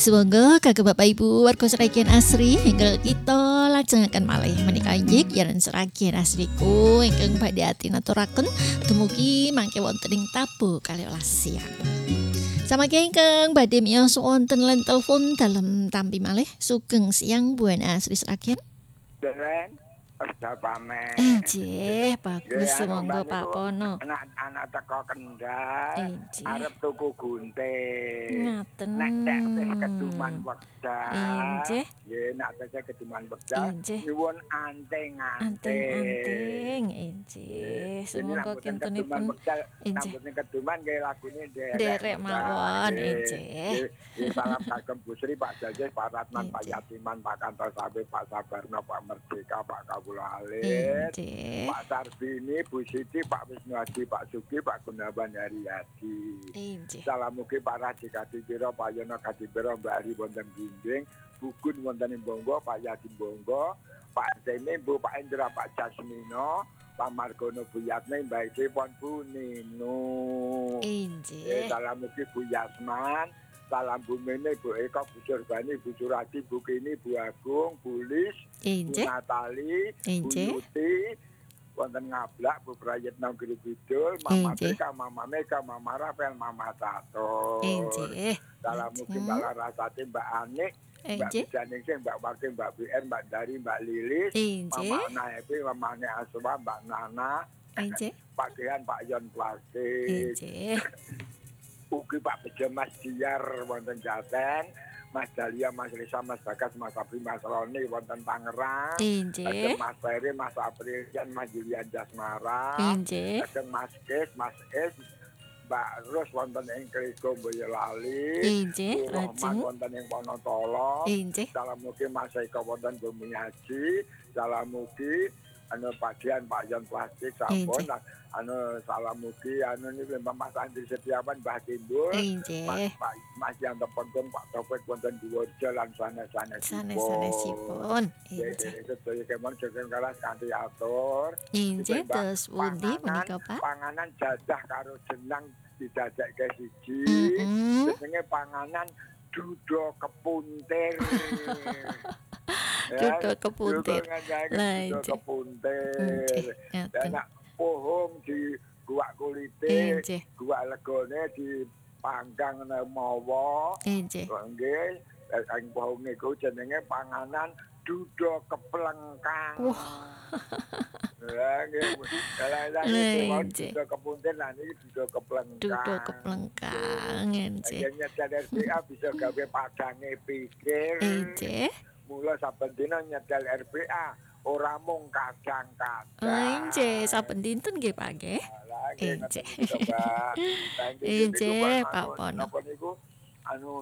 Semoga kagem Bapak Ibu warga Seragian Asri enggal kita lajengaken malih menika inggih yaran Seragian Asriku ingkang badhe atinaturaken dumugi mangke wonten ing tabuh kalih welas siang. Samangke ingkang badhe miyos wonten lan telepon dalem tampi malih sugeng siang Buana Asri Seragian. Dereng Pada pamer. Injih, bagus monggo Pak Pono. Anak-anak teko Kendal, Injih. arep tuku gunting. Ngaten. Nek tesih keduman wekdal. Injih. Nggih, nek tesih keduman wekdal. Injih. Nyuwun anting-anting. Anting-anting, injih. Semoga kintenipun injih. Nampunipun keduman nggih lagune Derek mawon, injih. Salam kagem Bu Sri, Pak Jajah, Pak Ratman, Pak Yatiman, Pak Kantor Sabe, Pak Sabarno, Pak Merdeka, Pak Kabula Alit, Pak Sarbini, Bu Siti, Pak Wisnu Hadi, Pak Sugi, Pak Gunawan Haryadi. Salam mugi Pak Raji Kadipiro, Pak Yono Kadipiro, Mbak Ari wonten Gimbing, Bu Gun wonten ing Bonggo, Pak Yadim Bonggo, Pak Zene, Bu Pak Indra, Pak Jasmino, Pak Margono, Bu Yatne, Mbak Ipon, Bu Nino. Salam mugi Bu Yasman, salam Bu Mene, Bu Eko, Bu Surbani, Bu Surati, Bu Kini, Bu Agung, Bu Lis, Bu Natali, Bu Yuti, wonten Ngablak, Bu Prayitno Giri Bidul, Mama Tika, Mama Mega, Mama Rafael, Mama Tato. Salam mugi Mbak Larasati, Mbak Anik, Mbak Bijaningsih, Mbak Wati, Mbak BN, Mbak Dari, Mbak Lilis, Mama Ana Epi, Mama Ane Aswa, Mbak Nana, Pak Dehan, Pak Yon Plastik. Ugi Pak Bejo, Mas Diar wonten Jaten, Mas Dalia, Mas Risa, Mas Bagas, Mas Abri, Mas Roni wonten Tangerang, Mas Ferry, Mas Aprilian, Mas Julian Jasmara, Mas Kes, Mas Es, Mbak Ros wonten ing Kriko Boyolali, Rahman wonten ing Wonotolo, salam mugi Mas Eko wonten Bumi Haji, salam mugi Pak Dian, Pak Yon Plastik, sampun, salam mugi, niku Mas Andri Setiawan, Mbah Timbul, Mas Yanto Pentung, Pak Taufik, wonten Diwarjo, lan sanes-sanesipun. Sedaya kemawon jogen kalas kanthi atur. Injih, terus pundi menika Pak? Panganan jajah karo jenang didadekke siji. Jenenge panganan dudo kepuntir. Dudo kepuntir. Dudo kepuntir. Dan pohong di guak kulite, guak legone dipanggang mawa. Nggih, ing pohong niku jenenge panganan dudo keplengkang. Dudo kepuntir lan iki dudo keplengkang. Dudo keplengkang, injih. Nyetel RPA bisa gawe padange pikir. Mula saben dina nyetel RPA ora mung kadang-kadang. Injih, saben dinten nggih Pak nggih. Injih. Injih, Pak Pono. Napa niku